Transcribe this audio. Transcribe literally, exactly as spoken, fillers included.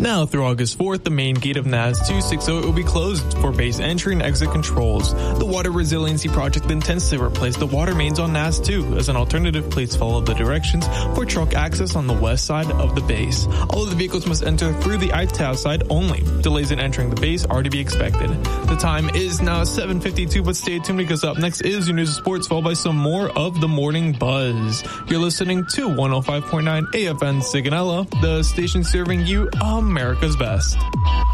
Now through August fourth, the main gate of N A S two sixty will be closed for base entry and exit controls. The Water Resiliency Project intends to replace the water mains on N A S two. As an alternative, please follow the directions for truck access on the west side of the base. All of the vehicles must enter through the I T A S side only. Delays in entering the base are to be expected. The time is now seven fifty-two, but stay tuned because up next is your news and sports, followed by some more of the Morning Buzz. You're listening to one oh five point nine A F N Sigonella, the station serving you America's best.